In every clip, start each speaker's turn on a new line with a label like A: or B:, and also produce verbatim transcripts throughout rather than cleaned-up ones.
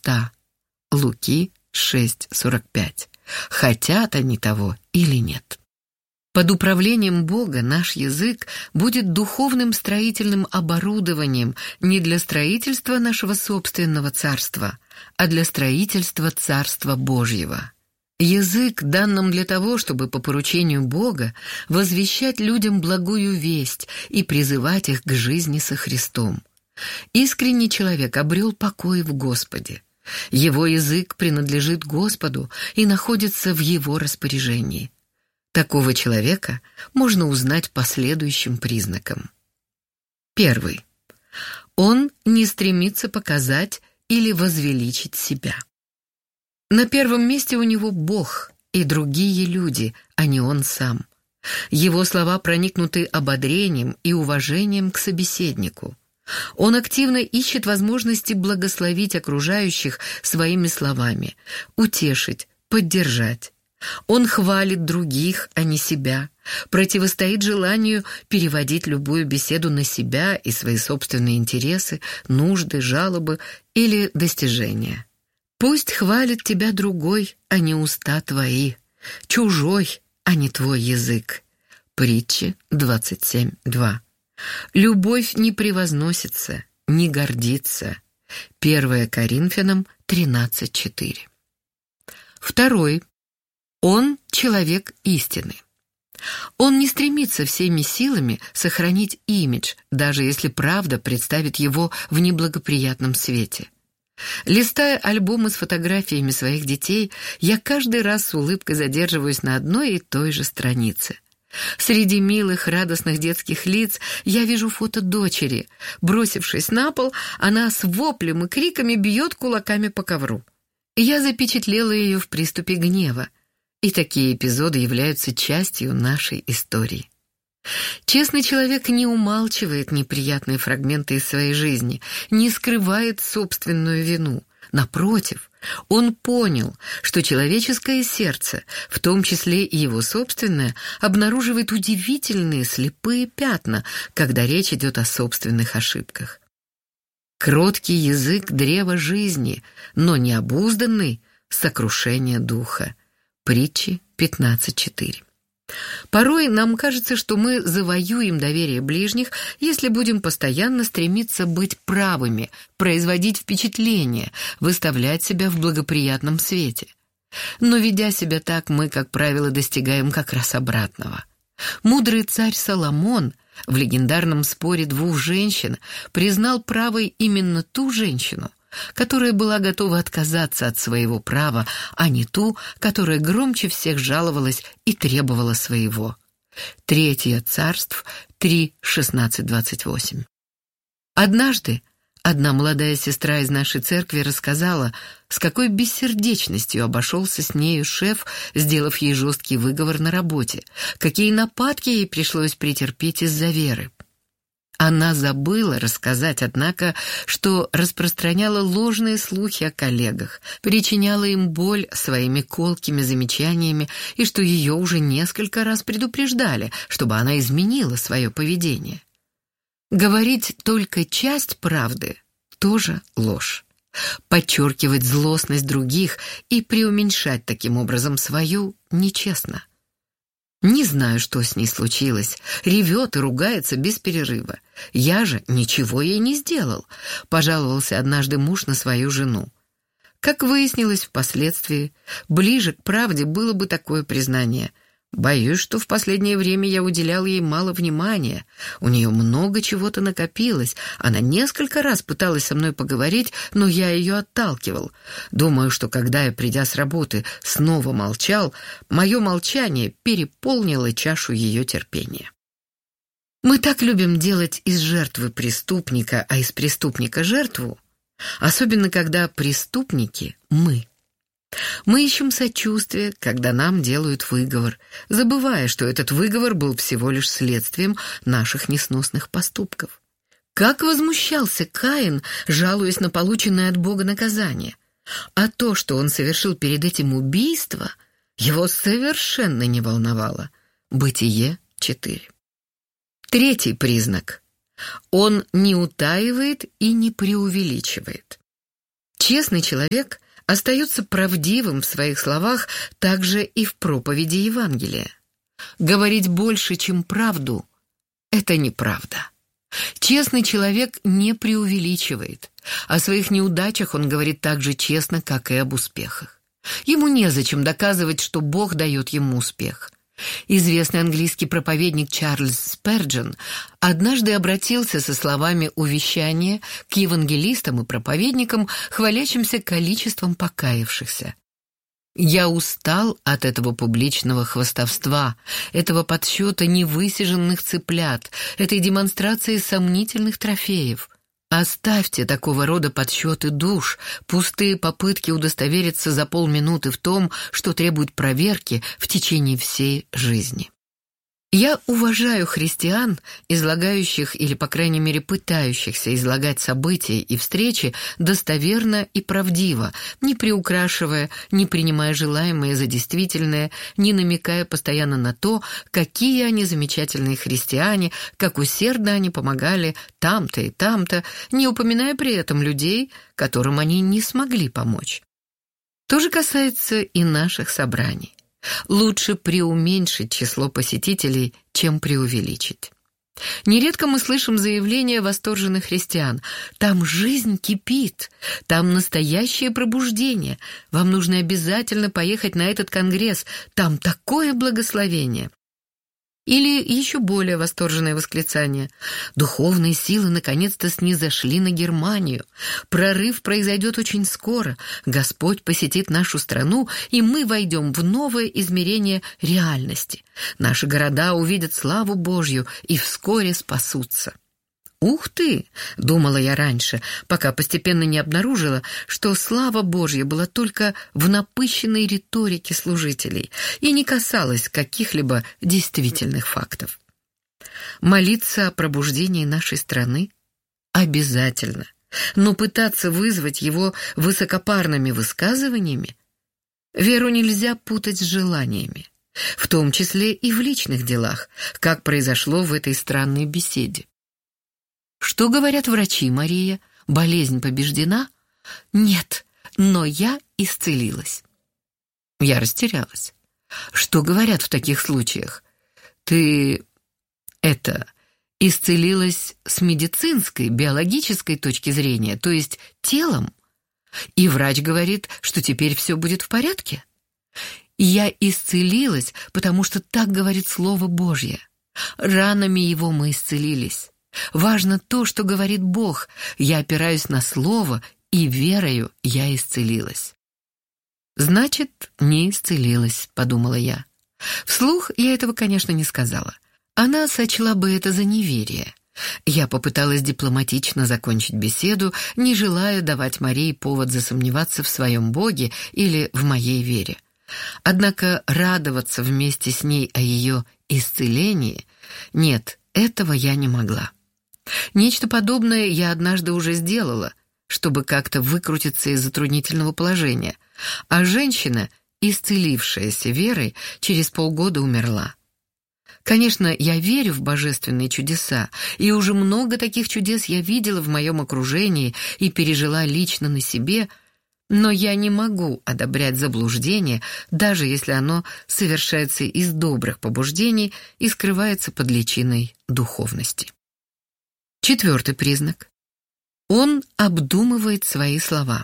A: Христа. Луки шесть сорок пять. Хотят они того или нет. Под управлением Бога наш язык будет духовным строительным оборудованием не для строительства нашего собственного царства, а для строительства Царства Божьего. Язык дан нам для того, чтобы по поручению Бога возвещать людям благую весть и призывать их к жизни со Христом. Искренний человек обрел покой в Господе. Его язык принадлежит Господу и находится в Его распоряжении. Такого человека можно узнать по следующим признакам. Первый. Он не стремится показать или возвеличить себя. На первом месте у него Бог и другие люди, а не он сам. Его слова проникнуты ободрением и уважением к собеседнику. Он активно ищет возможности благословить окружающих своими словами, утешить, поддержать. Он хвалит других, а не себя, противостоит желанию переводить любую беседу на себя и свои собственные интересы, нужды, жалобы или достижения. Пусть хвалит тебя другой, а не уста твои, чужой, а не твой язык. Притчи двадцать семь два. Любовь не превозносится, не гордится. первое Коринфянам тринадцать четыре. Второй. Он человек истины. Он не стремится всеми силами сохранить имидж, даже если правда представит его в неблагоприятном свете. Листая альбомы с фотографиями своих детей, я каждый раз с улыбкой задерживаюсь на одной и той же странице. Среди милых, радостных детских лиц я вижу фото дочери. Бросившись на пол, она с воплем и криками бьет кулаками по ковру. Я запечатлела ее в приступе гнева. И такие эпизоды являются частью нашей истории. Честный человек не умалчивает неприятные фрагменты из своей жизни, не скрывает собственную вину. Напротив, он понял, что человеческое сердце, в том числе и его собственное, обнаруживает удивительные слепые пятна, когда речь идет о собственных ошибках. Кроткий язык — древо жизни, но необузданный — сокрушение духа. Притчи пятнадцать четыре. Порой нам кажется, что мы завоюем доверие ближних, если будем постоянно стремиться быть правыми, производить впечатление, выставлять себя в благоприятном свете. Но ведя себя так, мы, как правило, достигаем как раз обратного. Мудрый царь Соломон в легендарном споре двух женщин признал правой именно ту женщину, которая была готова отказаться от своего права, а не ту, которая громче всех жаловалась и требовала своего. Третье Царств три шестнадцать двадцать восемь. Однажды одна молодая сестра из нашей церкви рассказала, с какой бессердечностью обошелся с нею шеф, сделав ей жесткий выговор на работе, какие нападки ей пришлось претерпеть из-за веры. Она забыла рассказать, однако, что распространяла ложные слухи о коллегах, причиняла им боль своими колкими замечаниями и что ее уже несколько раз предупреждали, чтобы она изменила свое поведение. Говорить только часть правды – тоже ложь. Подчеркивать злостность других и преуменьшать таким образом свою – нечестно. Не знаю, что с ней случилось. Ревет и ругается без перерыва. Я же ничего ей не сделал, пожаловался однажды муж на свою жену. Как выяснилось впоследствии, ближе к правде было бы такое признание. Боюсь, что в последнее время я уделял ей мало внимания. У нее много чего-то накопилось. Она несколько раз пыталась со мной поговорить, но я ее отталкивал. Думаю, что когда я, придя с работы, снова молчал, мое молчание переполнило чашу ее терпения. Мы так любим делать из жертвы преступника, а из преступника жертву, особенно когда преступники — мы. Мы ищем сочувствие, когда нам делают выговор, забывая, что этот выговор был всего лишь следствием наших несносных поступков. Как возмущался Каин, жалуясь на полученное от Бога наказание. А то, что он совершил перед этим убийство, его совершенно не волновало. Бытие четыре. Третий признак. Он не утаивает и не преувеличивает. Честный человек остается правдивым в своих словах также и в проповеди Евангелия. Говорить больше, чем правду – это неправда. Честный человек не преувеличивает. О своих неудачах он говорит так же честно, как и об успехах. Ему незачем доказывать, что Бог дает ему успех. Известный английский проповедник Чарльз Сперджен однажды обратился со словами увещания к евангелистам и проповедникам, хвалящимся количеством покаявшихся. «Я устал от этого публичного хвастовства, этого подсчета невысиженных цыплят, этой демонстрации сомнительных трофеев. Оставьте такого рода подсчеты душ, пустые попытки удостовериться за полминуты в том, что требует проверки в течение всей жизни». Я уважаю христиан, излагающих или, по крайней мере, пытающихся излагать события и встречи достоверно и правдиво, не приукрашивая, не принимая желаемое за действительное, не намекая постоянно на то, какие они замечательные христиане, как усердно они помогали там-то и там-то, не упоминая при этом людей, которым они не смогли помочь. То же касается и наших собраний. Лучше преуменьшить число посетителей, чем преувеличить. Нередко мы слышим заявления восторженных христиан: «Там жизнь кипит, там настоящее пробуждение, вам нужно обязательно поехать на этот конгресс, там такое благословение». Или еще более восторженное восклицание: «Духовные силы наконец-то снизошли на Германию. Прорыв произойдет очень скоро. Господь посетит нашу страну, и мы войдем в новое измерение реальности. Наши города увидят славу Божью и вскоре спасутся». «Ух ты!» — думала я раньше, пока постепенно не обнаружила, что слава Божья была только в напыщенной риторике служителей и не касалась каких-либо действительных фактов. Молиться о пробуждении нашей страны обязательно, но пытаться вызвать его высокопарными высказываниями веру нельзя путать с желаниями, в том числе и в личных делах, как произошло в этой странной беседе. Что говорят врачи, Мария? Болезнь побеждена? Нет, но я исцелилась. Я растерялась. Что говорят в таких случаях? Ты, это, исцелилась с медицинской, биологической точки зрения, то есть телом? И врач говорит, что теперь все будет в порядке? Я исцелилась, потому что так говорит Слово Божье. Ранами Его мы исцелились. Важно то, что говорит Бог. Я опираюсь на Слово, и верою я исцелилась. «Значит, не исцелилась», — подумала я. Вслух я этого, конечно, не сказала. Она сочла бы это за неверие. Я попыталась дипломатично закончить беседу, не желая давать Марии повод засомневаться в своем Боге или в моей вере. Однако радоваться вместе с ней о ее исцелении — нет, этого я не могла. Нечто подобное я однажды уже сделала, чтобы как-то выкрутиться из затруднительного положения, а женщина, исцелившаяся верой, через полгода умерла. Конечно, я верю в божественные чудеса, и уже много таких чудес я видела в моем окружении и пережила лично на себе, но я не могу одобрять заблуждение, даже если оно совершается из добрых побуждений и скрывается под личиной духовности. Четвертый признак. Он обдумывает свои слова.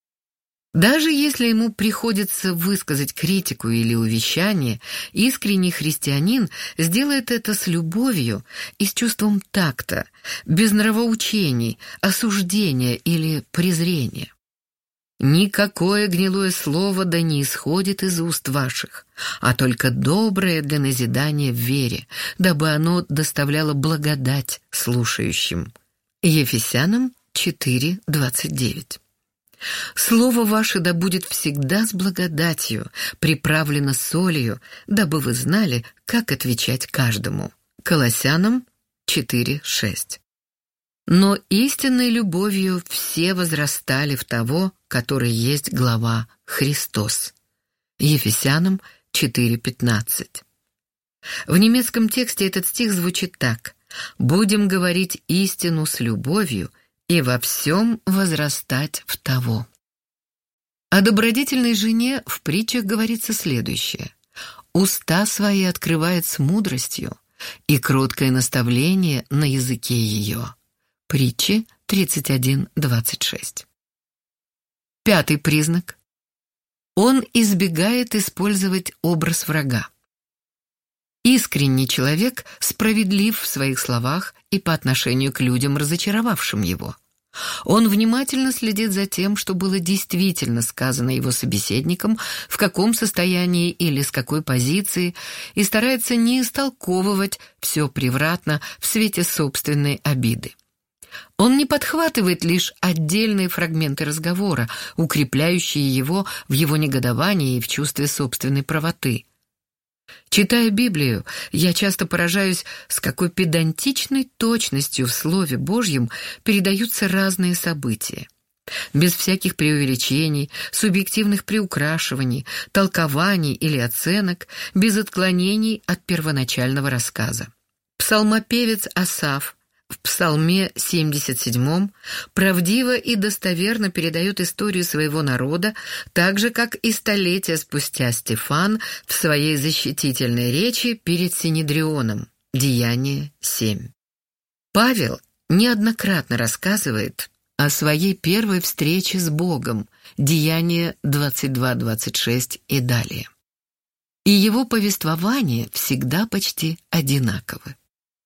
A: Даже если ему приходится высказать критику или увещание, искренний христианин сделает это с любовью и с чувством такта, без нравоучений, осуждения или презрения. «Никакое гнилое слово да не исходит из уст ваших, а только доброе для назидания в вере, дабы оно доставляло благодать слушающим». Ефесянам четыре двадцать девять. «Слово ваше да будет всегда с благодатью, приправлено солью, дабы вы знали, как отвечать каждому». Колоссянам четыре шесть. «Но истинной любовью все возрастали в того, который есть глава Христос». Ефесянам четыре пятнадцать. В немецком тексте этот стих звучит так: «Будем говорить истину с любовью и во всем возрастать в того». О добродетельной жене в притчах говорится следующее. «Уста свои открывает с мудростью, и кроткое наставление на языке ее». Притчи тридцать один двадцать шесть. Пятый признак. Он избегает использовать образ врага. Искренний человек справедлив в своих словах и по отношению к людям, разочаровавшим его. Он внимательно следит за тем, что было действительно сказано его собеседником, в каком состоянии или с какой позиции, и старается не истолковывать все превратно в свете собственной обиды. Он не подхватывает лишь отдельные фрагменты разговора, укрепляющие его в его негодовании и в чувстве собственной правоты. Читая Библию, я часто поражаюсь, с какой педантичной точностью в Слове Божьем передаются разные события. Без всяких преувеличений, субъективных приукрашиваний, толкований или оценок, без отклонений от первоначального рассказа. Псалмопевец Асаф в Псалме семьдесят седьмом правдиво и достоверно передает историю своего народа, так же, как и столетия спустя Стефан в своей защитительной речи перед Синедрионом. Деяние семь. Павел неоднократно рассказывает о своей первой встрече с Богом. Деяние двадцать два двадцать шесть и далее. И его повествования всегда почти одинаковы.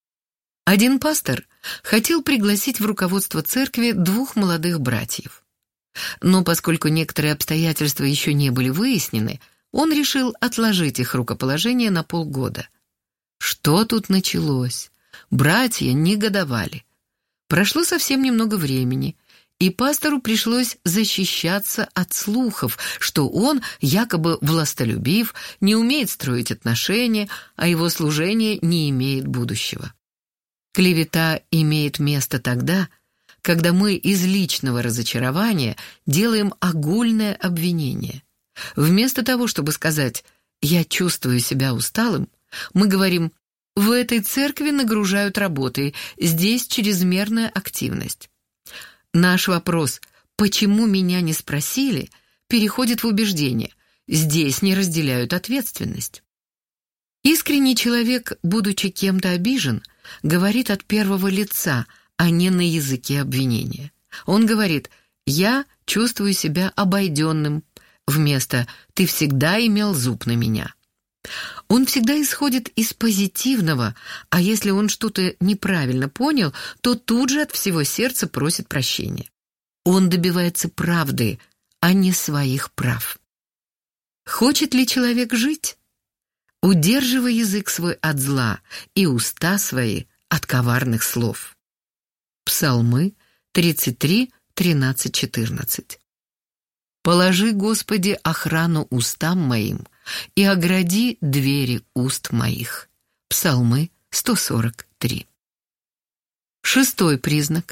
A: Один пастор хотел пригласить в руководство церкви двух молодых братьев. Но поскольку некоторые обстоятельства еще не были выяснены, он решил отложить их рукоположение на полгода. Что тут началось? Братья негодовали. Прошло совсем немного времени, и пастору пришлось защищаться от слухов, что он якобы властолюбив, не умеет строить отношения, а его служение не имеет будущего. Клевета имеет место тогда, когда мы из личного разочарования делаем огульное обвинение. Вместо того, чтобы сказать «я чувствую себя усталым», мы говорим «в этой церкви нагружают работой, здесь чрезмерная активность». Наш вопрос «почему меня не спросили?» переходит в убеждение «здесь не разделяют ответственность». Искренний человек, будучи кем-то обижен, говорит от первого лица, а не на языке обвинения. Он говорит «я чувствую себя обойденным», вместо «ты всегда имел зуб на меня». Он всегда исходит из позитивного, а если он что-то неправильно понял, то тут же от всего сердца просит прощения. Он добивается правды, а не своих прав. Хочет ли человек жить? Удерживай язык свой от зла и уста свои от коварных слов. Псалмы тридцать три, тринадцать, четырнадцать. «Положи, Господи, охрану устам моим и огради двери уст моих». Псалмы сто сорок три. Шестой признак.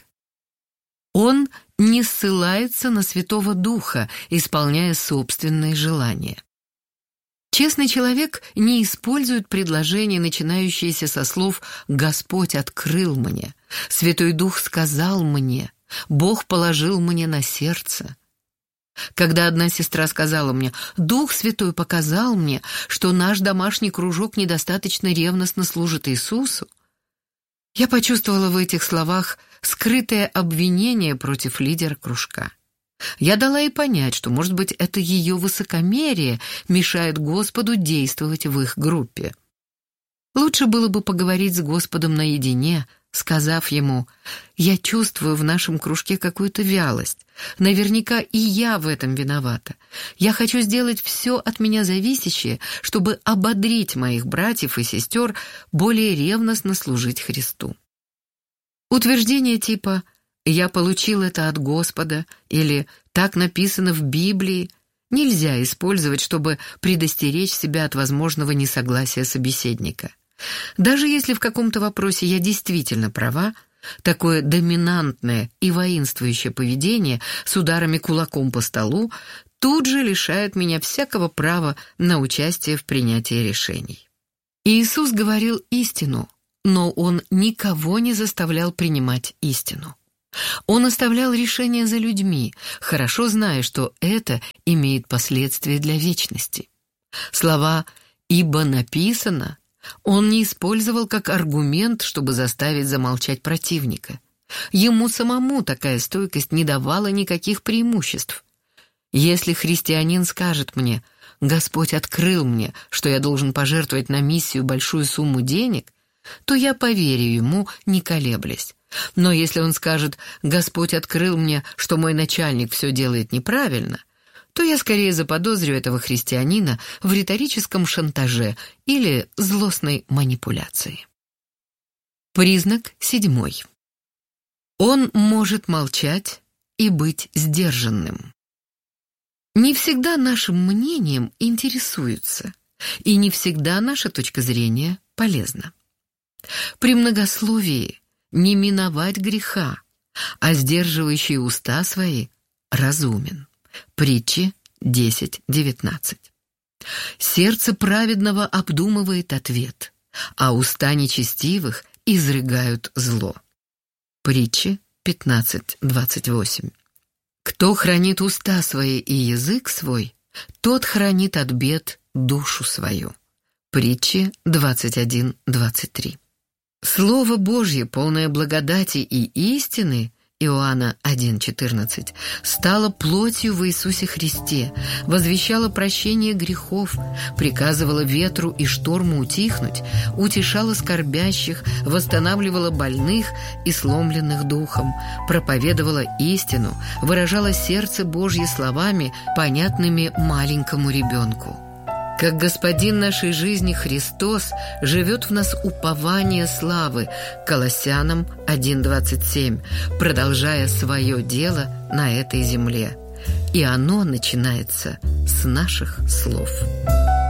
A: Он не ссылается на Святого Духа, исполняя собственные желания. Честный человек не использует предложения, начинающиеся со слов «Господь открыл мне», «Святой Дух сказал мне», «Бог положил мне на сердце». Когда одна сестра сказала мне «Дух Святой показал мне, что наш домашний кружок недостаточно ревностно служит Иисусу», я почувствовала в этих словах скрытое обвинение против лидера кружка. Я дала ей понять, что, может быть, это ее высокомерие мешает Господу действовать в их группе. Лучше было бы поговорить с Господом наедине, сказав ему: «Я чувствую в нашем кружке какую-то вялость. Наверняка и я в этом виновата. Я хочу сделать все от меня зависящее, чтобы ободрить моих братьев и сестер более ревностно служить Христу». Утверждение типа «я получил это от Господа» или «так написано в Библии» нельзя использовать, чтобы предостеречь себя от возможного несогласия собеседника. Даже если в каком-то вопросе я действительно права, такое доминантное и воинствующее поведение с ударами кулаком по столу тут же лишает меня всякого права на участие в принятии решений. Иисус говорил истину, но Он никого не заставлял принимать истину. Он оставлял решения за людьми, хорошо зная, что это имеет последствия для вечности. Слова «ибо написано» он не использовал как аргумент, чтобы заставить замолчать противника. Ему самому такая стойкость не давала никаких преимуществ. Если христианин скажет мне «Господь открыл мне, что я должен пожертвовать на миссию большую сумму денег», то я поверю ему, не колеблясь. Но если он скажет «Господь открыл мне, что мой начальник все делает неправильно», то я скорее заподозрю этого христианина в риторическом шантаже или злостной манипуляции. Признак седьмой. Он может молчать и быть сдержанным. Не всегда нашим мнением интересуются, и не всегда наша точка зрения полезна. При многословии не миновать греха, а сдерживающий уста свои разумен. Притчи десять девятнадцать. Сердце праведного обдумывает ответ, а уста нечестивых изрыгают зло. Притчи пятнадцать двадцать восемь. Кто хранит уста свои и язык свой, тот хранит от бед душу свою. Притчи двадцать один двадцать три. Слово Божье, полное благодати и истины, Иоанна один четырнадцать, стало плотью в Иисусе Христе, возвещало прощение грехов, приказывало ветру и шторму утихнуть, утешало скорбящих, восстанавливало больных и сломленных духом, проповедовало истину, выражало сердце Божье словами, понятными маленькому ребенку. Как Господин нашей жизни Христос живет в нас упование славы, Колоссянам один двадцать семь, продолжая свое дело на этой земле. И оно начинается с наших слов.